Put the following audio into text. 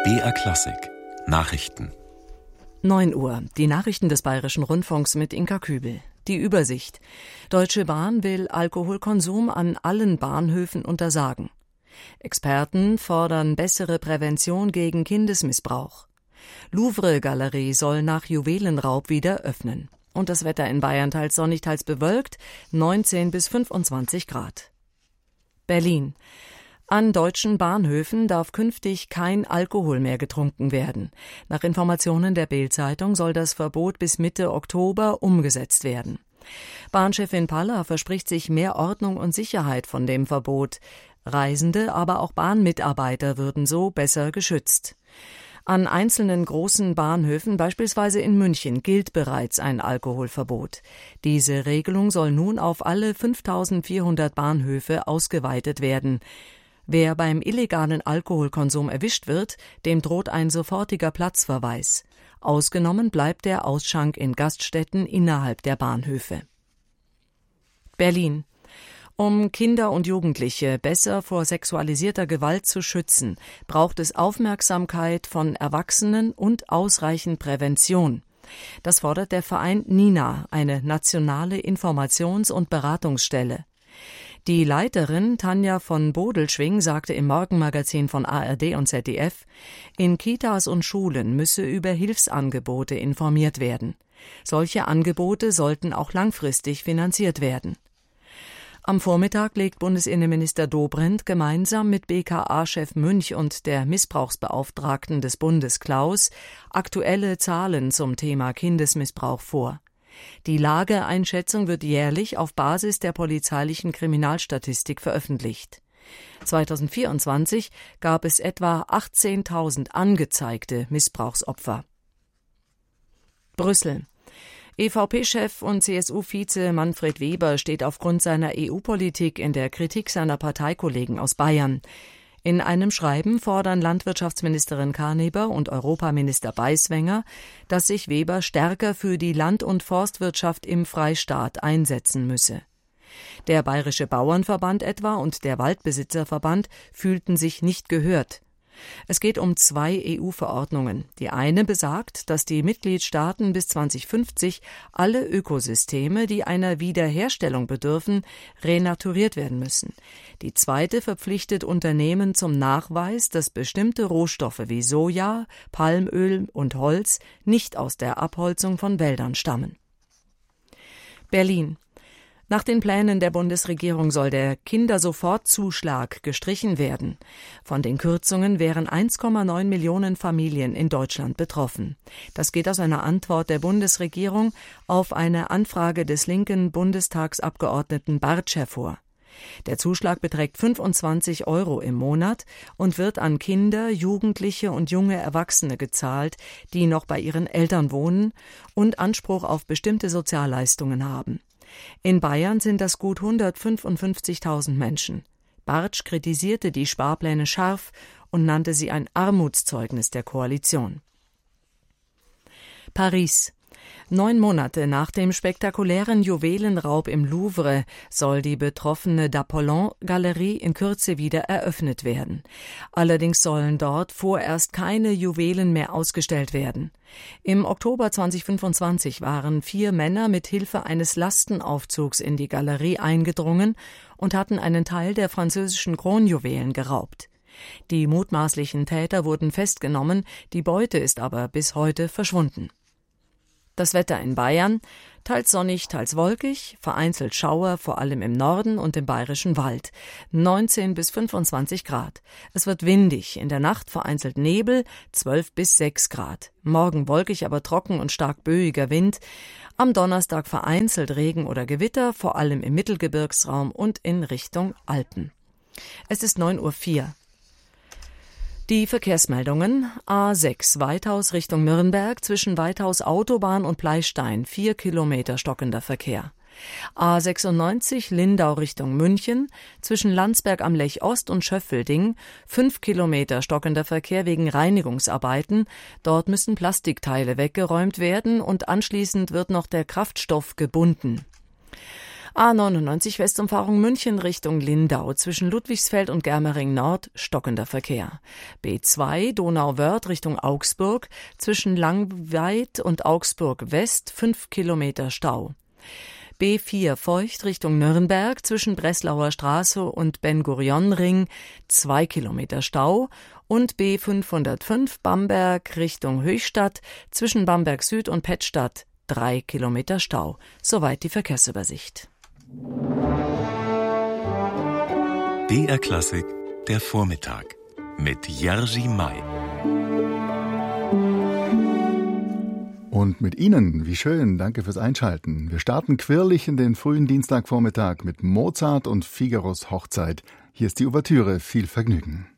BR Klassik Nachrichten 9 Uhr. Die Nachrichten des Bayerischen Rundfunks mit Inka Kübel. Die Übersicht. Deutsche Bahn will Alkoholkonsum an allen Bahnhöfen untersagen. Experten fordern bessere Prävention gegen Kindesmissbrauch. Louvre-Galerie soll nach Juwelenraub wieder öffnen. Und das Wetter in Bayern teils sonnig, teils bewölkt, 19 bis 25 Grad. Berlin. An deutschen Bahnhöfen darf künftig kein Alkohol mehr getrunken werden. Nach Informationen der Bild-Zeitung soll das Verbot bis Mitte Oktober umgesetzt werden. Bahnchefin Palla verspricht sich mehr Ordnung und Sicherheit von dem Verbot. Reisende, aber auch Bahnmitarbeiter würden so besser geschützt. An einzelnen großen Bahnhöfen, beispielsweise in München, gilt bereits ein Alkoholverbot. Diese Regelung soll nun auf alle 5.400 Bahnhöfe ausgeweitet werden. Wer beim illegalen Alkoholkonsum erwischt wird, dem droht ein sofortiger Platzverweis. Ausgenommen bleibt der Ausschank in Gaststätten innerhalb der Bahnhöfe. Berlin. Um Kinder und Jugendliche besser vor sexualisierter Gewalt zu schützen, braucht es Aufmerksamkeit von Erwachsenen und ausreichend Prävention. Das fordert der Verein NINA, eine nationale Informations- und Beratungsstelle. Die Leiterin Tanja von Bodelschwing sagte im Morgenmagazin von ARD und ZDF, in Kitas und Schulen müsse über Hilfsangebote informiert werden. Solche Angebote sollten auch langfristig finanziert werden. Am Vormittag legt Bundesinnenminister Dobrindt gemeinsam mit BKA-Chef Münch und der Missbrauchsbeauftragten des Bundes Klaus aktuelle Zahlen zum Thema Kindesmissbrauch vor. Die Lageeinschätzung wird jährlich auf Basis der polizeilichen Kriminalstatistik veröffentlicht. 2024 gab es etwa 18.000 angezeigte Missbrauchsopfer. Brüssel. EVP-Chef und CSU-Vize Manfred Weber steht aufgrund seiner EU-Politik in der Kritik seiner Parteikollegen aus Bayern. In einem Schreiben fordern Landwirtschaftsministerin Karneber und Europaminister Beiswenger, dass sich Weber stärker für die Land- und Forstwirtschaft im Freistaat einsetzen müsse. Der Bayerische Bauernverband etwa und der Waldbesitzerverband fühlten sich nicht gehört. Es geht um 2 EU-Verordnungen. Die eine besagt, dass die Mitgliedstaaten bis 2050 alle Ökosysteme, die einer Wiederherstellung bedürfen, renaturiert werden müssen. Die zweite verpflichtet Unternehmen zum Nachweis, dass bestimmte Rohstoffe wie Soja, Palmöl und Holz nicht aus der Abholzung von Wäldern stammen. Berlin. Nach den Plänen der Bundesregierung soll der Kindersofortzuschlag gestrichen werden. Von den Kürzungen wären 1,9 Millionen Familien in Deutschland betroffen. Das geht aus einer Antwort der Bundesregierung auf eine Anfrage des linken Bundestagsabgeordneten Bartsch hervor. Der Zuschlag beträgt 25 € im Monat und wird an Kinder, Jugendliche und junge Erwachsene gezahlt, die noch bei ihren Eltern wohnen und Anspruch auf bestimmte Sozialleistungen haben. In Bayern sind das gut 155.000 Menschen. Bartsch kritisierte die Sparpläne scharf und nannte sie ein Armutszeugnis der Koalition. Paris. 9 Monate nach dem spektakulären Juwelenraub im Louvre soll die betroffene d'Apollon-Galerie in Kürze wieder eröffnet werden. Allerdings sollen dort vorerst keine Juwelen mehr ausgestellt werden. Im Oktober 2025 waren 4 Männer mit Hilfe eines Lastenaufzugs in die Galerie eingedrungen und hatten einen Teil der französischen Kronjuwelen geraubt. Die mutmaßlichen Täter wurden festgenommen, die Beute ist aber bis heute verschwunden. Das Wetter in Bayern, teils sonnig, teils wolkig, vereinzelt Schauer, vor allem im Norden und im Bayerischen Wald, 19 bis 25 Grad. Es wird windig, in der Nacht vereinzelt Nebel, 12 bis 6 Grad. Morgen wolkig, aber trocken und stark böiger Wind. Am Donnerstag vereinzelt Regen oder Gewitter, vor allem im Mittelgebirgsraum und in Richtung Alpen. Es ist 9:04 Uhr. Die Verkehrsmeldungen: A6 Weithaus Richtung Nürnberg, zwischen Weithaus Autobahn und Pleystein 4 Kilometer stockender Verkehr. A96 Lindau Richtung München, zwischen Landsberg am Lech Ost und Schöffelding 5 Kilometer stockender Verkehr wegen Reinigungsarbeiten. Dort müssen Plastikteile weggeräumt werden und anschließend wird noch der Kraftstoff gebunden. A99 Westumfahrung München Richtung Lindau. Zwischen Ludwigsfeld und Germering Nord stockender Verkehr. B2 Donauwörth Richtung Augsburg. Zwischen Langweid und Augsburg West 5 Kilometer Stau. B4 Feucht Richtung Nürnberg. Zwischen Breslauer Straße und Ben-Gurion-Ring 2 Kilometer Stau. Und B505 Bamberg Richtung Höchstadt. Zwischen Bamberg Süd und Pettstadt 3 Kilometer Stau. Soweit die Verkehrsübersicht. BR Klassik, der Vormittag mit Jerzy May. Und mit Ihnen, wie schön, danke fürs Einschalten. Wir starten quirlig in den frühen Dienstagvormittag mit Mozart und Figaros Hochzeit. Hier ist die Ouvertüre, viel Vergnügen.